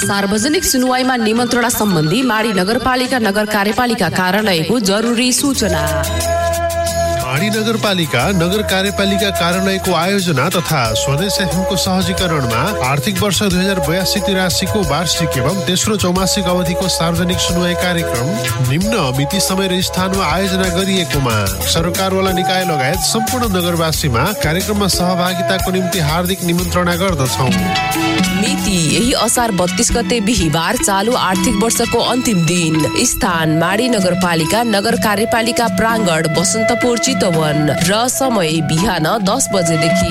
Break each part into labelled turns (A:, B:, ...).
A: सार्वजनिक सुनवाईमा निमन्त्रणा सम्बन्धी माडी नगरपालिका नगर कार्यपालिका कार्यालयको जरुरी सूचना।
B: माडी नगरपालिका नगर कार्यपालिका कार्यालयको आयोजना तथा स्वदेश एफएमको सहजीकरणमा आर्थिक वर्ष 2082-83 को वार्षिक एवं तेस्रो चौमासिक अवधिको सार्वजनिक सुनवाई कार्यक्रम निम्न मिति समय र स्थानमा आयोजना गरिएकोमा सरकारवाला निकाय लगायत सम्पूर्ण नगरवासीमा कार्यक्रममा सहभागिताको निम्ति हार्दिक निमन्त्रणा गर्दछौँ।
A: मिति यही असार 32 गते बिहीबार चालु आर्थिक वर्षको अन्तिम दिन। स्थान माडी नगरपालिका नगर कार्यपालिका प्राङ्गण बसन्तपुर चितवन र समय बिहान 10 बजेदेखि।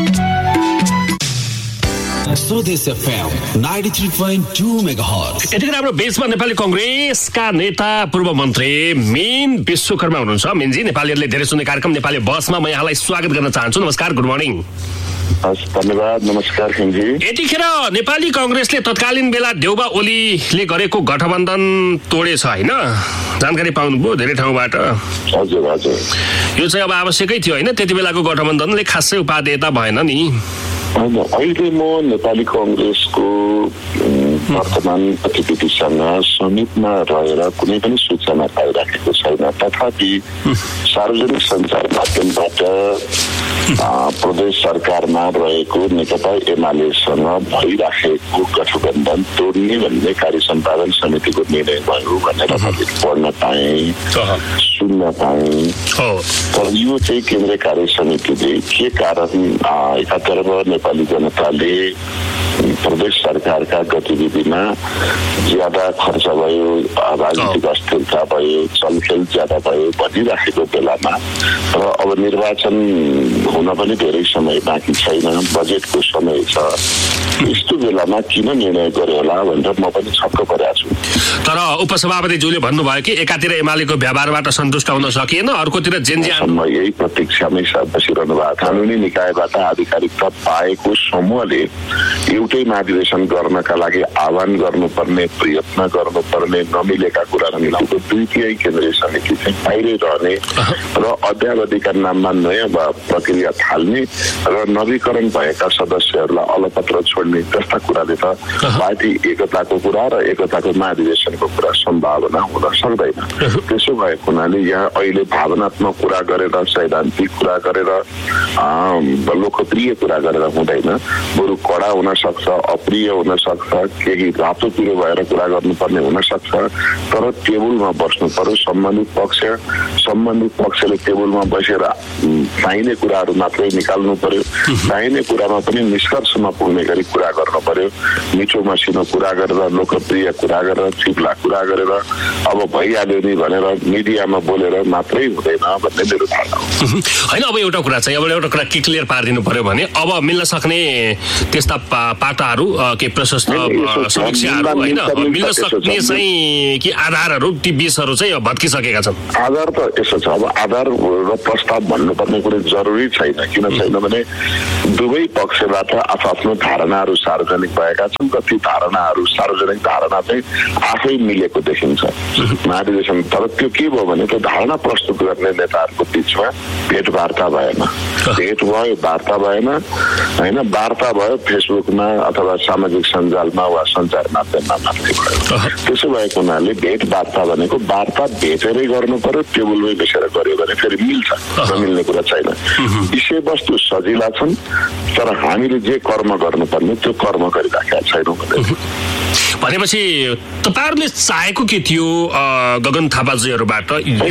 C: स्वदेश एफएम 93.2 मेगाहर्ट्ज।
D: यतिखेर हाम्रो बेसमा नेपाली कांग्रेसका नेता पूर्व मन्त्री मेन विश्वकर्मा हुनुहुन्छ। मेनजी, नेपालीहरूले धेरै सुन्ने कार्यक्रम नेपाली बसमा म यहाँलाई स्वागत गर्न चाहन्छु। नमस्कार, गुड मर्निङ।
E: धन्यवाद, नमस्कार खिमजी।
D: यतिखेर नेपाली कांग्रेसले तत्कालीन बेला देउबा ओलीले गरेको गठबन्धन तोडेछ हैन? जानकारी पाउनुभयो धेरै ठाउँबाट?
E: हजुर हजुर।
D: यो चाहिँ अब आवश्यकै थियो हैन? त्यति बेलाको गठबन्धनले खासै उपादेयता भएन नि।
E: होइन, अहिले म नेपाली कांग्रेसको वर्तमान गतिविधिसँग समीपमा रहेर कुनै पनि सूचना पाइराखेको छैन। तथापि सार्वजनिक सञ्चार माध्यमबाट प्रदेश सरकारमा रहेको नेकपा एमालेसँग भइराखेको गठबन्धन तोड्ने भन्ने कार्य सम्पादन समितिको निर्णय भयो भनेर मैले पढ्न पाएँ, सुन्न पाएँ। तर यो चाहिँ केन्द्रीय कार्य समितिले के कारण एकातर्फ नेपाली जनताले प्रदेश सरकारका गतिविधिमा ज्यादा खर्च भयो, राजनीतिक अस्थिरता भयो, चलखेल ज्यादा भयो भनिराखेको बेलामा र अब निर्वाचन हुन पनि धेरै समय बाँकी छैन, बजेटको समय छ, यस्तो बेलामा किन निर्णय गर्यो होला भनेर म पनि छक्क परेको छु।
D: तर उपसभापतिज्यूले भन्नुभयो कि एकातिर एमालेको व्यवहारबाट सन्तुष्ट हुन सकिएन, अर्कोतिर जेन्जी
E: यही प्रतीक्षामै बसिरहनु भएको। कानुनी निकायबाट आधिकारिकता पाएको समूहले एउटै महाधिवेशन गर्नका लागि आह्वान गर्नुपर्ने, प्रयत्न गर्नुपर्ने, नमिलेका कुराहरू मिलाउनु द्वितीय केन्द्रीय समिति चाहिँ बाहिरै रहने र अध्यावधिका नाममा नयाँ प्रक्रिया थाल्ने र नवीकरण भएका सदस्यहरूलाई अलपत्र छोड्ने जस्ता कुराले त पार्टी एकताको कुरा र एकताको महाधिवेशनको कुरा सम्भावना हुन सक्दैन। त्यसो भएको हुनाले यहाँ अहिले भावनात्मक कुरा गरेर, सैद्धान्तिक कुरा गरेर, लोकप्रिय कुरा गरेर हुँदैन। बरु कडा हुन सक्छ, अप्रिय हुन सक्छ, केही रातो पिरो भएर कुरा गर्नुपर्ने हुन सक्छ, तर टेबलमा बस्नु पर्यो। सम्बन्धित पक्षले टेबलमा बसेर चाहिने कुराहरू मात्रै निकाल्नु पर्यो, चाहिने कुरामा पनि निष्कर्षमा पुग्ने गरी कुरा गर्नु पर्यो। मिठो मसिनो कुरा गरेर, लोकप्रिय कुरा गरेर, चिप्ला कुरा गरेर अब भइहाल्यो नि भनेर मिडियामा बोलेर मात्रै हुँदैन भन्ने मेरो धारणा हो।
D: होइन, अब एउटा कुरा चाहिँ, अब एउटा कुरा के क्लियर पारिदिनु पर्यो भने अब मिल्न सक्ने त्यस्ता पाटाहरू के प्रशस्त समीक्षाहरू होइन, मिल्न सक्ने चाहिँ कि आधारहरू ती बिचहरू चाहिँ भत्किसकेका छन्।
E: आधार त यसो छ, अब आधार र प्रस्ताव भन्नुपर्ने कुरो जरुरी छैन। किन छैन भने दुवै पक्षबाट आफ्नो धारणाहरू सार्वजनिक भएका छन्। कति धारणाहरू, सार्वजनिक धारणा चाहिँ आफै मिलेको देखिन्छ महाधिवेशन। तर त्यो के भयो भने त्यो धारणा प्रस्तुत गर्ने नेताहरूको बिचमा भेटवार्ता भएन, भेट भयो वार्ता भएन होइन, वार्ता भयो फेसबुकमा अथवा सामाजिक सञ्जालमा वा सञ्चार माध्यममा मात्रै भयो। त्यसो भएको हुनाले भेटवार्ता भनेको वार्ता भेटेरै गर्नु पर्यो, टेबलमै बसेर गर्यो भने फेरि मिल्छ, नमिल्ने कुरा छैन। विषयवस्तु सजिला छन्, तर हामीले जे कर्म गर्नुपर्ने त्यो कर्म गरिराखेका छैनौँ।
D: भनेपछि तपाईँहरूले चाहेको के थियो गगन थापाजीहरूबाट?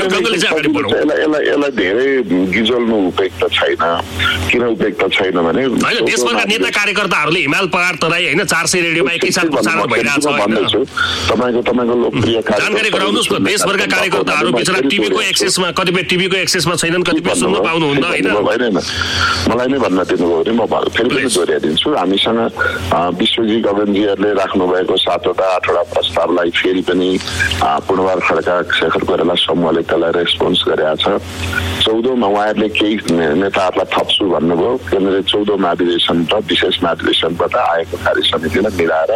E: यसलाई धेरै गिजल्नु उपयुक्त छैन। किन उपयुक्त छैन भने
D: देशभरका नेता कार्यकर्ताहरूले हिमाल पहाड तराई होइन 400 रेडियोमा एकैसाथ प्रसारण भइरहेछ।
E: तपाईँको लोकप्रिय
D: जानकारी गराउनुहोस् न। देशभरका कार्यकर्ताहरू बिचरा टिभीको एक्सेसमा, कतिपय टिभीको एक्सेसमा छैनन्, कतिपय सुन्न पाउनुहुन्न होइन।
E: मलाई नै भन्न दिनुभयो भने म फेरि पनि दोहोऱ्याइदिन्छु। हामीसँग विश्वजी गगनजीहरूले राख्नु भएको 7-8वटा प्रस्तावलाई फेरि पनि पूर्णबार खड्का शेखर कोइराला समूहले त्यसलाई रेस्पोन्स गरेका छ। 14मा उहाँहरूले केही नेताहरूलाई थप्छु भन्नुभयो, किनभने 14 महाधिवेशन र विशेष महाधिवेशनबाट आएको कार्य समितिलाई मिलाएर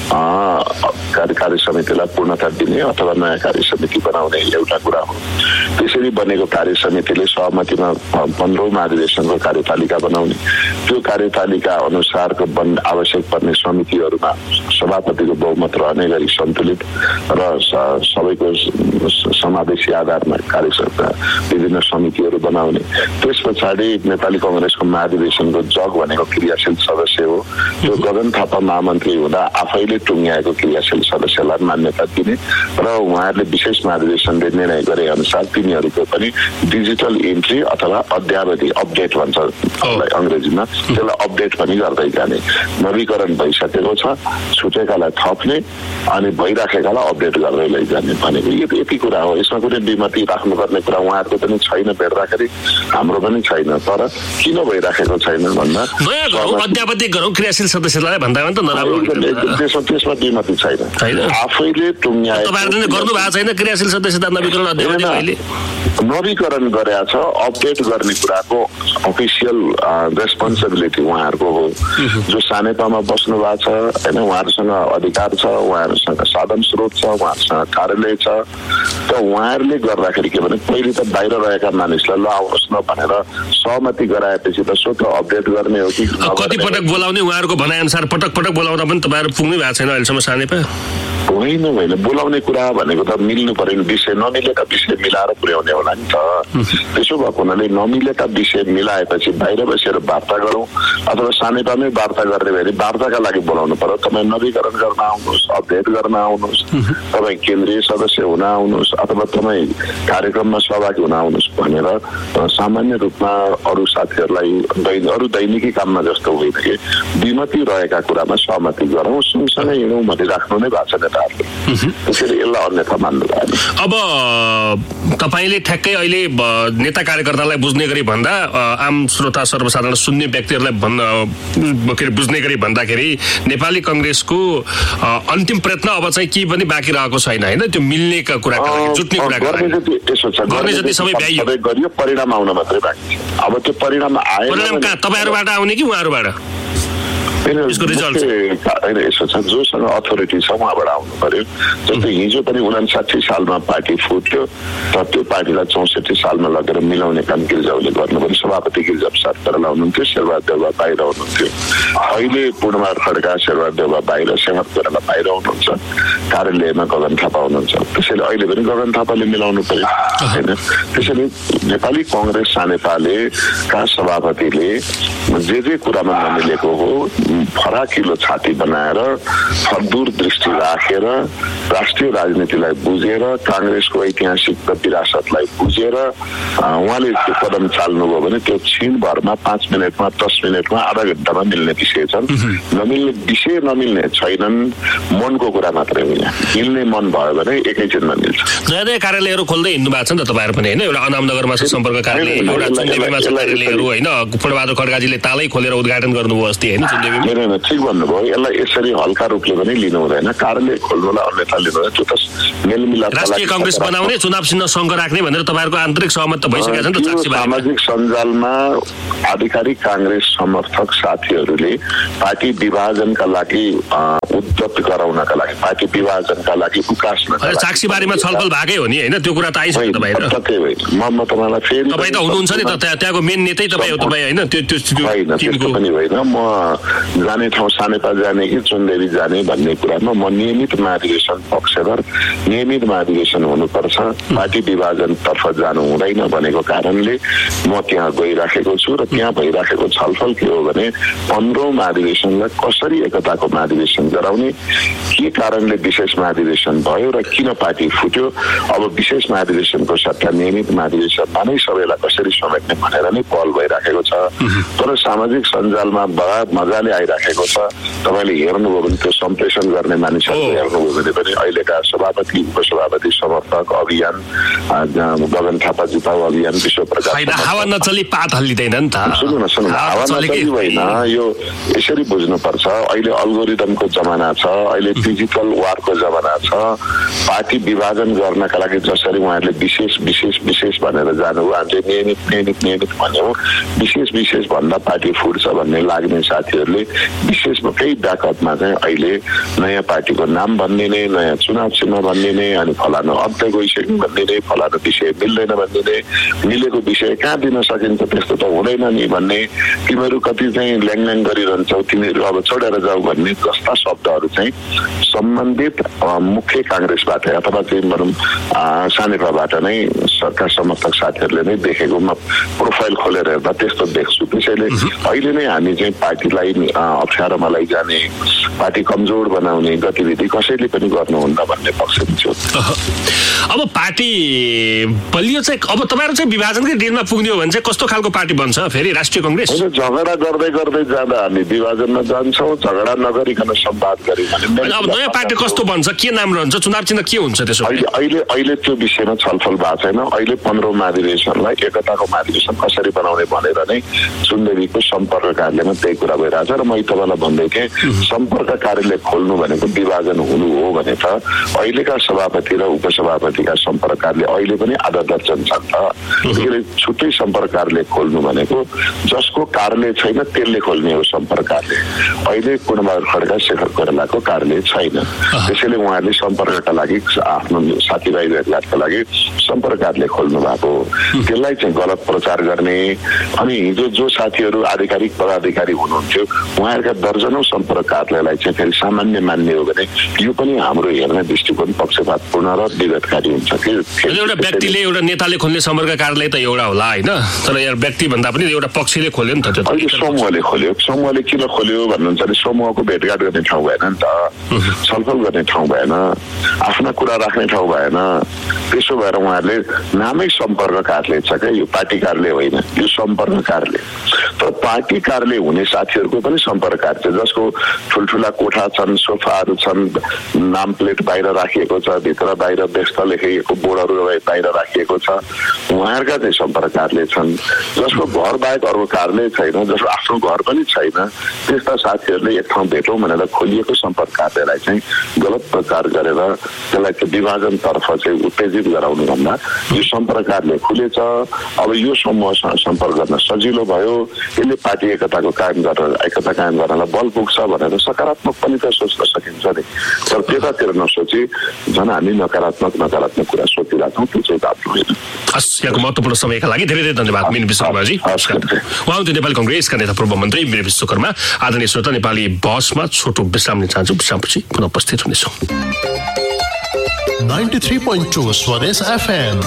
E: कार्य समितिलाई पूर्णता दिने अथवा नयाँ कार्य समिति बनाउने एउटा कुरा हो। त्यसरी बनेको कार्य समितिले सहमतिमा 15औं महाधिवेशनको कार्यतालिका बनाउने, त्यो कार्यतालिका अनुसारको आवश्यक पर्ने समितिहरूमा सभापतिको बहुमत रहने गरी सन्तुलित र सबैको समावेशी आधारमा विभिन्न समितिहरू बनाउने। त्यस पछाडि नेपाली कङ्ग्रेसको महाधिवेशनको जग भनेको क्रियाशील सदस्य हो। त्यो गगन थापा महामन्त्री हुँदा आफैले टुङ्ग्याएको क्रियाशील सदस्यलाई मान्यता दिने र उहाँहरूले विशेष महाधिवेशनले निर्णय गरे अनुसार तिनीहरूको पनि डिजिटल एन्ट्री अथवा अद्यावधि अपडेट भन्छ अङ्ग्रेजीमा, त्यसलाई अपडेट पनि गर्दै जाने। नवीकरण भइसकेको छ, छुटेकालाई थप्ने अनि भइराखेकालाई अपडेट गर्दै लैजाने भनेको यति कुरा हो। यसमा कुनै विमति राख्नुपर्ने कुरा उहाँहरूको पनि छैन, भेट्दाखेरि हाम्रो पनि छैन। तर किन भइराखेको छैन भन्दा
D: अद्यावधि गरौँ क्रियाशील सदस्यलाई भन्दा त नराम्रो,
E: त्यसमा विमति छैन। आफैले टुङ्ग्याएको
D: गर्नु भएको छैन क्रियाशील सदस्यता नवीकरण अद्यावधि
E: नवीकरण गरेका छ, अपडेट गर्ने कुराको अफिसियल रेस्पोन्सिबिलिटी उहाँहरूको हो। जो सानेपामा बस्नु भएको छ होइन, उहाँहरूसँग अधिकार छ, उहाँहरूसँग साधन स्रोत छ, उहाँहरूसँग कार्यालय छ। त उहाँहरूले गर्दाखेरि के भने पहिले त बाहिर रहेका मानिसलाई ल आउनुहोस् न भनेर सहमति गराएपछि त स्वत अपडेट गर्ने हो कि
D: कति पटक बोलाउने उहाँहरूको भनाइअनुसार पटक पटक बोलाउँदा पनि तपाईँहरू पुग्नै भएको छैन अहिलेसम्म सानेपा?
E: होइन बोलाउने कुरा भनेको त मिल्नु पर्यो, विषय नमिलेका विषय मिलाएर पुर्याउने होला नि त। त्यसो भएको हुनाले नमिलेका विषय मिलाएपछि बाहिर बसेर वार्ता गरौँ अथवा सानेपामै वार्ता गर्ने भने वार्ताका लागि बोलाउनु पर्यो। तपाईँ नवीकरण गर्न आउनुहोस्, अपडेट गर्न आउनुहोस्, तपाईँ केन्द्रीय सदस्य हुन आउनुहोस् अथवा तपाईँ कार्यक्रममा सहभागी हुन आउनुहोस् भनेर सामान्य रूपमा अरू साथीहरूलाई अरू दैनिकी काममा जस्तो होइन कि विमति रहेका कुरामा सहमति गरौँ, सँगसँगै हिँडौँ भनिराख्नु नै भएको छ। त्यसैले यसलाई अन्यथा मान्नु भएन।
D: अब तपाईँले ठ्याक्कै अहिले नेता कार्यकर्तालाई बुझ्ने गरी भन्दा आम श्रोता सर्वसाधारण सुन्ने व्यक्तिहरूलाई बुझ्ने गरी भन्दाखेरि नेपाली कङ्ग्रेसको अन्तिम प्रयत्न अब चाहिँ के पनि बाँकी रहेको छैन होइन, त्यो मिल्ने कुराका लागि जुट्ने कुराका लागि गर्ने जति सबै
E: गरियो, परिणाम आउन मात्रै बाँकी छ। अब त्यो परिणाम आयो,
D: परिणाम कहाँ तपाईँहरूबाट आउने कि उहाँहरूबाट?
E: जोसँग अथोरिटी छ उहाँबाट आउनु पर्यो। जस्तै हिजो पनि 59 सालमा पार्टी फुट्यो, तर त्यो पार्टीलाई 64 सालमा लगेर मिलाउने काम गिरिजाले गर्नुभयो। सभापति गिरिजा प्रसाद कोइराला हुनुहुन्थ्यो, शेरबहादुर देउवा बाहिर हुनुहुन्थ्यो। अहिले पूर्णबहादुर खड्का, शेरबहादुर देउवा बाहिर, शेरबहादुर कोइराला बाहिर हुनुहुन्छ, कार्यालयमा गगन थापा हुनुहुन्छ। त्यसैले अहिले पनि गगन थापाले मिलाउनु पर्यो होइन। त्यसैले नेपाली कङ्ग्रेस सानेपाले का सभापतिले जे कुरामा नमिलेको हो फराकिलो छाती बनाएर दूरदृष्टि राखेर राष्ट्रिय राजनीतिलाई बुझेर काङ्ग्रेसको ऐतिहासिक विरासतलाई बुझेर उहाँले त्यो कदम चाल्नुभयो भने त्यो क्षणभरमा 5 मिनटमा 10 मिनटमा आधा घण्टामा मिल्ने विषय छन्। नमिल्ने विषय नमिल्ने छैनन्, मनको कुरा मात्रै हो। यहाँ मिल्ने मन भयो भने एकैछिनमा मिल्छ।
D: नयाँ नयाँ कार्यालयहरू खोल्दै हिँड्नु भएको छ नि त तपाईँहरू पनि होइन? एउटा अनामनगरमा छ सम्पर्क कार्यालय, एउटा चुन्देवीमा छ कार्यालयहरू होइन? पूर्णबहादुर खड्काजीले तालै खोलेर उद्घाटन गर्नुभयो अस्ति होइन चुन्देवीमा?
E: ठिक भन्नुभयो। यसलाई यसरी हल्का रूपले पनि लिनु हुँदैन, कार्यालय खोल्नुलाई अन्यथा लिनु हुँदैन। त्यो त मेलमिलाप
D: राष्ट्रिय कङ्ग्रेस बनाउने, चुनाव चिन्ह सङ्घ राख्ने भनेर तपाईँहरूको आन्तरिक सहमत त भइसकेको छ नि त।
E: सामाजिक सञ्जालमा आधिकारिक काङ्ग्रेस समर्थक साथीहरूले पार्टी विभाजनका लागि उद्यत गराउनका लागि, पार्टी विभाजनका लागि उकास्नका लागि
D: साक्षीबारीमा छलफल भएकै हो नि होइन? त्यो कुरा त आइसक्यो तपाईँ
E: म तपाईँलाई फेरि
D: तपाईँ त हुनुहुन्छ नि त, त्यहाँको मेन नेतै तपाईँ हो तपाईँ होइन?
E: होइन त्यस्तो पनि होइन। म जाने ठाउँ सानेपा जाने कि चुन्देवी जाने भन्ने कुरामा म नियमित महाधिवेशन पक्षधर, नियमित महाधिवेशन हुनुपर्छ, पार्टी विभाजनतर्फ जानु हुँदैन भनेको कारणले म त्यहाँ गइराखेको छु। र त्यहाँ भइराखेको छलफल के हो भने 15औं महाधिवेशनलाई कसरी एकताको महाधिवेशन गराउने, के कारणले विशेष महाधिवेशन भयो र किन पार्टी फुट्यो, अब विशेष महाधिवेशनको सट्टा नियमित महाधिवेशनमा नै सबैलाई कसरी समेट्ने भनेर नै पहल भइराखेको छ। तर सामाजिक सञ्जालमा बडा मजाले भइराखेको छ। तपाईँले हेर्नुभयो भने त्यो सम्प्रेषण गर्ने मानिसहरू हेर्नुभयो भने पनि अहिलेका सभापति उपसभापति समर्थक अभियान गगन थापा जिताउ अभियान विश्व प्रकाश
D: हावा नचली पात हल्लिँदैन नि त।
E: सुन्नु हावा नचली होइन, यो यसरी बुझ्नुपर्छ। अहिले अल्गोरिदमको जमाना छ, अहिले डिजिटल वारको जमाना छ। पार्टी विभाजन गर्नका लागि जसरी उहाँहरूले विशेष भनेर जानुभयो, हामीले नियमित भन्यौँ, विशेष भन्दा पार्टी फुट्छ भन्ने लाग्ने साथीहरूले विशेषकै ब्याकअपमा चाहिँ अहिले नयाँ पार्टीको नाम भनिदिने, नयाँ चुनाव चिन्ह भनिदिने, अनि फलानु अब्दै गइसक्यो भनिदिने, फलानु विषय मिल्दैन भनिदिने, मिलेको विषय कहाँ दिन सकिन्छ त्यस्तो त हुँदैन नि भन्ने, तिमीहरू कति चाहिँ ल्याङल्याङ गरिरहन्छौ, तिमीहरू अब छोडेर जाऊ भन्ने जस्ता शब्दहरू चाहिँ सम्बन्धित मुख्य काङ्ग्रेसबाट अथवा चाहिँ भनौँ सानेपाबाट नै सरकार समर्थक साथीहरूले नै देखेको म प्रोफाइल खोलेर हेर्दा त्यस्तो देख्छु। त्यसैले अहिले नै हामी चाहिँ पार्टीलाई अप्ठ्यारोमा लैजाने, पार्टी कमजोर बनाउने गतिविधि कसैले पनि गर्नुहुन्न भन्ने पक्षमा छु।
D: अब पार्टी बलियो चाहिँ अब तपाईँहरू चाहिँ विभाजनकै दिनमा पुग्ने हो भने चाहिँ कस्तो खालको पार्टी बन्छ फेरि राष्ट्रिय कांग्रेस?
E: झगडा गर्दै जाँदा हामी विभाजनमा जान्छौँ, झगडा नगरिकन संवाद गरिकन।
D: अब नयाँ पार्टी कस्तो बन्छ, के नाम रहन्छ, चुनाव चिन्ह के हुन्छ त्यसो?
E: अहिले त्यो विषयमा छलफल भएको छैन। अहिले 15औं महाधिवेशनलाई एकताको महाधिवेशन कसरी बनाउने भनेर नै सुनदेवीको सम्पर्क कार्यालयमा त्यही कुरा भइरहेछ र मैले तपाईँलाई भन्दै थिएँ सम्पर्क कार्यालय खोल्नु भनेको विभाजन हुनु हो भने त अहिलेका सभापति र उपसभापतिका सम्पर्क कार्यालय अहिले पनि आधा दर्जन छन् त। त्यसैले छुट्टै सम्पर्क कार्यालय खोल्नु भनेको जसको कार्यालय छैन त्यसले खोल्ने हो सम्पर्क कार्यालय। अहिले पूर्णबहादुर खड्का शेखर कोइरालाको कार्यालय छैन, त्यसैले उहाँहरूले सम्पर्कका लागि आफ्नो साथीभाइ भेटघाटका लागि सम्पर्क कार्यालय खोल्नु भएको। त्यसलाई चाहिँ गलत प्रचार गर्ने अनि हिजो जो साथीहरू आधिकारिक पदाधिकारी हुनुहुन्थ्यो उहाँहरूका दर्जनौं सम्पर्क कार्यालयलाई चाहिँ फेरि सामान्य मान्ने हो भने यो पनि हाम्रो हेर्ने दृष्टिकोण पक्षपातपूर्ण र विघातकारी हुन्छ कि।
D: एउटा व्यक्तिले एउटा नेताले खोल्ने सम्पर्क कार्यालय त एउटा होला होइन, तर यहाँ व्यक्ति भन्दा पनि एउटा पक्षले खोल्यो नि त। त्यो
E: अहिले समूहले खोल्यो। समूहले किन खोल्यो भन्नुहुन्छ भने समूहको भेटघाट गर्ने ठाउँ भएन नि त, छलफल गर्ने ठाउँ भएन, आफ्ना कुरा राख्ने ठाउँ भएन। त्यसो भएर उहाँहरूले नामै सम्पर्क कार्यालय छ क्या, यो पार्टी कार्यालय होइन, यो सम्पर्क कार्यालय। तर पार्टी कार्यालय हुने साथीहरूको पनि सम्पर्क कार्यालय छ जसको ठुल्ठुला कोठा छन्, सोफाहरू छन्, नाम प्लेट बाहिर राखिएको छ, भित्र बाहिर व्यस्त लेखिएको बोर्डहरू बाहिर राखिएको छ, उहाँहरूका चाहिँ सम्पर्क कार्यालय छन्। जसको घर बाहेक अर्को कार्यालय छैन, जसको आफ्नो घर पनि छैन, त्यस्ता साथीहरूले एक ठाउँ भेटौँ भनेर खोलिएको सम्पर्क कार्यालयलाई चाहिँ गलत प्रचार गरेर त्यसलाई चाहिँ विभाजनतर्फ चाहिँ उत्तेजित गराउनु भन्दा यो सम्पर्क कार्यालय खुलेछ। अब यो समूहसँग सम्पर्क गर्न सजिलो भयो, यसले पार्टी एकता कायम गर्नलाई बल पुग्छ भनेर सकारात्मक पनि त सोच्न सकिन्छ नि। तर त्यतातिर नसोची झन् हामी नकारात्मक कुरा सोचिरहेछौँ, त्यो चाहिँ बाटो होइन।
D: यहाँको महत्त्वपूर्ण समयका लागि धेरै धेरै धन्यवाद मिन विश्वकर्माजी। उहाँ हुनुहुन्थ्यो नेपाली कांग्रेसका नेता पूर्व मन्त्री मिन विश्वकर्मा। आदरणीय श्रोता, नेपाली बसमा छोटो विश्राम लिन चाहन्छु, विश्रामपछि पुनः उपस्थित हुनेछौँ।
B: 93.2 स्वदेश FM।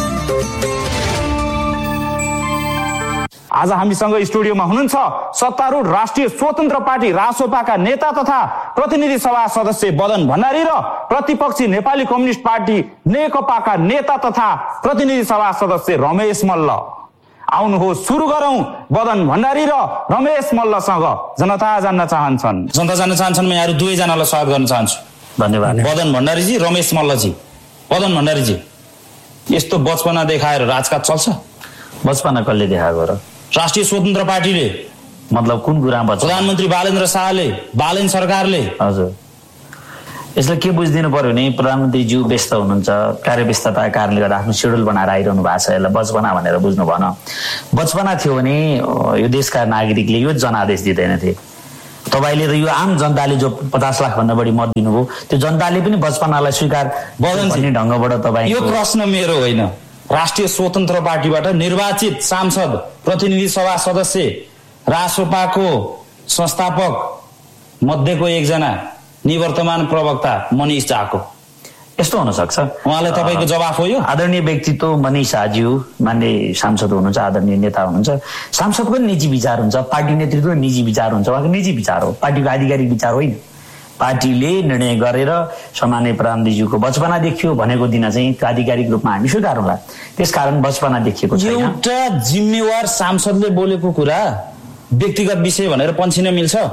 F: आज हामीसँग स्टुडियोमा हुनुहुन्छ सत्तारूढ राष्ट्रिय स्वतन्त्र पार्टी रासोपाका नेता तथा प्रतिनिधि सभा सदस्य बदन भण्डारी र प्रतिपक्षी नेपाली कम्युनिस्ट पार्टी नेकपाका नेता तथा प्रतिनिधि सभा सदस्य रमेश मल्ल। आउनुहोस् सुरु गरौं बदन भण्डारी र रमेश मल्लसँग। जनता जान्न चाहन्छन् म यहाँहरु दुवैजनालाई स्वागत गर्न चाहन्छु। धन्यवाद। बदन भण्डारीजी, रमेश मल्लजी। बदन भण्डारीजी, यस्तो बचपना देखाएर राजकाज चल्छ?
G: बचपना कसले देखाएको र?
F: राष्ट्रिय स्वतन्त्र पार्टीले।
G: मतलब कुन कुरा बच्चा?
F: प्रधानमन्त्री बालेन्द्र शाहले, बालेन सरकारले।
G: हजुर, यसलाई के बुझिदिनु पर्यो भने प्रधानमन्त्रीज्यू व्यस्त हुनुहुन्छ, कार्यव्यस्तताका कारणले गर्दा आफ्नो सेड्युल बनाएर आइरहनु भएको छ। यसलाई बचपना भनेर बुझ्नु भएन। बचपना थियो भने यो देशका नागरिकले यो जनादेश दिँदैनथे। तपाईले त यो आम जनताले जो 50 लाख भन्दा बढी मत दिनुभयो त्यो जनताले पनि बचपनालाई स्वीकार गर्ने ढङ्गबाट तपाईँ।
F: यो प्रश्न मेरो होइन, राष्ट्रिय स्वतन्त्र पार्टीबाट निर्वाचित सांसद, प्रतिनिधि सभा सदस्य, रासोपाको संस्थापक मध्येको एकजना निवर्तमान प्रवक्ता मनिष झाको।
G: यस्तो हुन सक्छ।
F: उहाँलाई तपाईको जवाफ हो यो?
G: आदरणीय व्यक्तित्व मनिष झाज्यू मान्य सांसद हुनुहुन्छ, आदरणीय नेता हुनुहुन्छ। सांसदको निजी विचार हुन्छ, पार्टी नेतृत्वको निजी विचार हुन्छ, उहाँको निजी विचार हो, पार्टीको आधिकारिक विचार होइन। पार्टीले निर्णय गरेर सामान्य प्रधानमन्त्रीज्यूको बचपना देखियो भनेको दिन चाहिँ आधिकारिक रूपमा हामी स्वीकारौँला। त्यसकारण बचपना देखिएको छैन।
F: एउटा जिम्मेवार सांसदले बोलेको कुरा व्यक्तिगत विषय भनेर पन्छिन मिल्छ?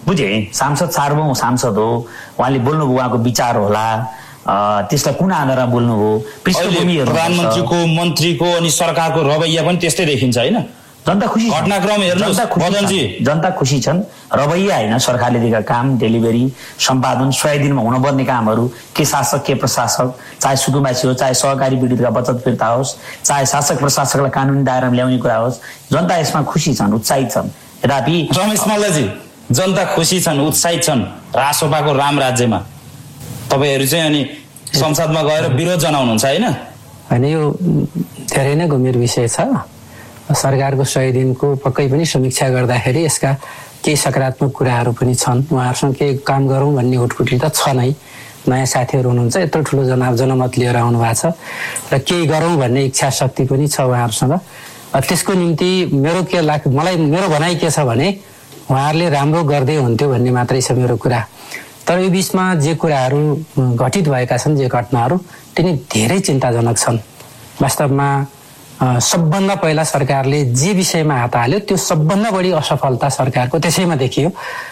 G: बुझे सांसद सार्वभौम सांसद हो, उहाँले बोल्नुभयो, उहाँको विचार होला, त्यसलाई कुन आधारमा बोल्नुभयो, पृष्ठभूमिहरू
F: प्रधानमन्त्रीको मन्त्रीको अनि सरकारको रवैया पनि त्यस्तै देखिन्छ होइन?
G: जनता खुसी,
F: घटनाक्रम हेर्नुहोस् बदनजी,
G: जनता खुसी छन्। रवैया होइन, सरकारले दिएका काम, डेलिभरी, सम्पादन, 100 दिनमा हुनुपर्ने कामहरू, के शासक के प्रशासक, चाहे सुकुम्बासी हो, चाहे सहकारी पीडितका बचत फिर्ता होस्, चाहे शासक प्रशासकलाई कानुनी दायरामा ल्याउने कुरा होस्, जनता यसमा खुसी छन्, उत्साहित छन्। यद्यपि
F: रमेश मल्लजी, जनता खुसी छन्, उत्साहित छन् रासोपाको राम राज्यमा, तपाईँहरू चाहिँ अनि संसदमा गएर विरोध जनाउनुहुन्छ होइन?
H: होइन, यो धेरै नै गम्भीर विषय छ। सरकारको 100 दिनको पक्कै पनि समीक्षा गर्दाखेरि यसका केही सकारात्मक कुराहरू पनि छन्। उहाँहरूसँग केही काम गरौँ भन्ने हुटकुटी त छ नै। नयाँ साथीहरू हुनुहुन्छ, यत्रो ठुलो जनमत लिएर आउनु भएको छ र केही गरौँ भन्ने इच्छा शक्ति पनि छ उहाँहरूसँग। त्यसको निम्ति मलाई मेरो भनाइ के छ भने उहाँहरूले राम्रो गर्दै हुन्थ्यो भन्ने मात्रै छ मेरो कुरा। तर यो बिचमा जे कुराहरू घटित भएका छन्, जे घटनाहरू, तिनी धेरै चिन्ताजनक छन्। वास्तवमा सबभन्दा पहिला सरकारले जे विषयमा हात हाल्यो त्यो सबभन्दा बढी असफलता सरकारको त्यसैमा देखियो।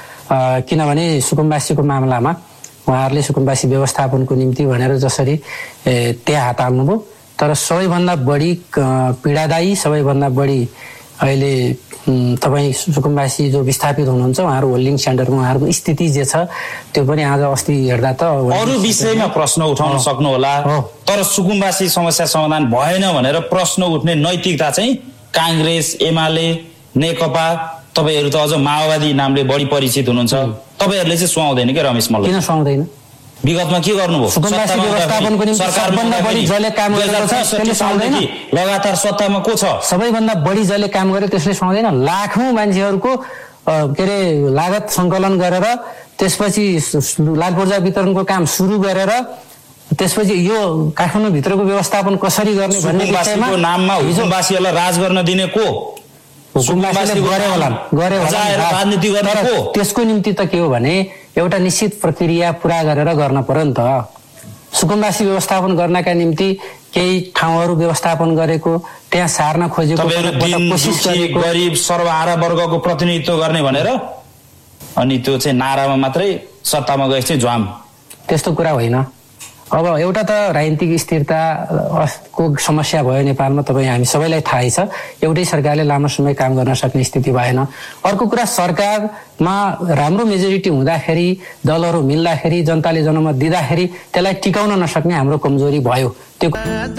H: किनभने सुकुम्बासीको मामलामा उहाँहरूले सुकुम्बासी व्यवस्थापनको निम्ति भनेर जसरी त्यहाँ हात हाल्नुभयो, तर सबैभन्दा बढी पीडादायी, सबैभन्दा बढी अहिले तपाईँ सुकुम्बासी जो विस्थापित हुनुहुन्छ उहाँहरू होल्डिङ सेन्टरमा उहाँहरूको स्थिति जे छ त्यो पनि आज अस्ति हेर्दा त
F: अरू विषयमा प्रश्न उठाउन सक्नु होला, तर सुकुम्बासी समस्या समाधान भएन भनेर प्रश्न उठ्ने नैतिकता चाहिँ काङ्ग्रेस, एमाले, नेकपा, तपाईँहरू त अझ माओवादी नामले बढी परिचित हुनुहुन्छ, तपाईँहरूले चाहिँ सुहाउँदैन के रमेश मल्ल?
H: किन सुहाउँदैन?
F: विगतमा के गर्नुभयो?
H: सुकुम्बासी व्यवस्थापनको निम्ति सबभन्दा बढी जसले काम गरेको छ त्यसले सुहाउँदैन?
F: लगातार सत्तामा को छ?
H: सबैभन्दा बढी जसले काम गर्यो त्यसले सुहाउँदैन? लाखौं मान्छेहरूको के अरे लागत सङ्कलन गरेर त्यसपछि लाख ऊर्जा वितरणको काम सुरु गरेर त्यसपछि यो काठमाडौँ भित्रको व्यवस्थापन कसरी गर्ने भन्ने विषयमा
F: नाममा हुकुमवासीहरूलाई राज गर्न दिने को?
H: हुकुमवासीले गरे होला
F: राजनीति गर्ने को?
H: त्यसको निम्ति त के हो भने एउटा निश्चित प्रक्रिया पुरा गरेर गर्न पर्यो नि त। सुकुम्बासी व्यवस्थापन गर्नका निम्ति केही ठाउँहरू व्यवस्थापन गरेको, त्यहाँ सार्न खोजेको, कोसिस गरेको,
F: गरिब सर्वहारा वर्गको प्रतिनिधित्व गर्ने भनेर अनि त्यो चाहिँ नारामा मात्रै सत्तामा गएपछि चाहिँ झ्वाम।
H: त्यस्तो कुरा होइन। अब एउटा त राजनीतिक स्थिरताको समस्या भयो नेपालमा, तपाईँ हामी सबैलाई थाहै छ। एउटै सरकारले लामो समय काम गर्न सक्ने स्थिति भएन। अर्को कुरा, सरकारमा राम्रो मेजोरिटी हुँदाखेरि, दलहरू मिल्दाखेरि, जनताले जनमत दिँदाखेरि त्यसलाई टिकाउन नसक्ने हाम्रो कमजोरी भयो। त्यो